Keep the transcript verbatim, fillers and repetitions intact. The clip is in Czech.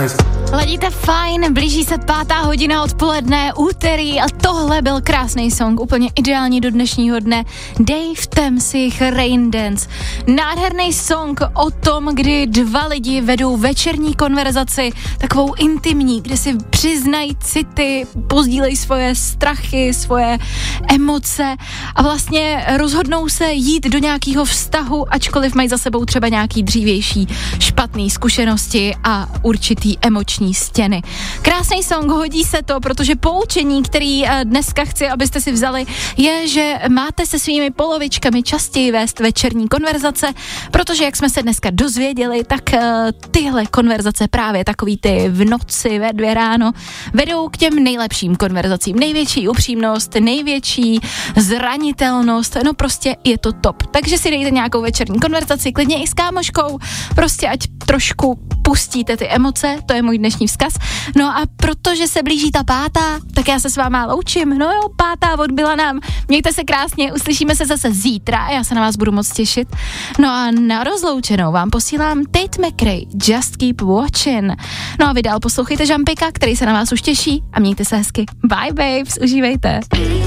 Ladíte fajn, blíží se pátá hodina odpoledne, úterý a tohle byl krásný song, úplně ideální do dnešního dne. Dave Temsich, Rain Dance. Nádherný song o tom, kdy dva lidi vedou večerní konverzaci, takovou intimní, kde si přiznají city, pozdílejí svoje strachy, svoje emoce a vlastně rozhodnou se jít do nějakého vztahu, ačkoliv mají za sebou třeba nějaký dřívější špatný zkušenosti a určitý emoční stěny. Krásný song, hodí se to, protože poučení, který dneska chci, abyste si vzali, je, že máte se svými polovičkami častěji vést večerní konverzace, protože jak jsme se dneska dozvěděli, tak tyhle konverzace právě takový ty v noci ve dvě ráno vedou k těm nejlepším konverzacím. Největší upřímnost, největší zranitelnost, no prostě je to top. Takže si dejte nějakou večerní konverzaci, klidně i s kámoškou, prostě ať trošku pustíte ty emoce, to je můj dnešní vzkaz. No a protože se blíží ta pátá, tak já se s váma loučím. No jo, pátá odbyla nám. Mějte se krásně, uslyšíme se zase zítra a já se na vás budu moc těšit. No a na rozloučenou vám posílám Tate McRae, Just Keep Watching. No a vy dál poslouchejte Žampika, který se na vás už těší a mějte se hezky. Bye babes, užívejte.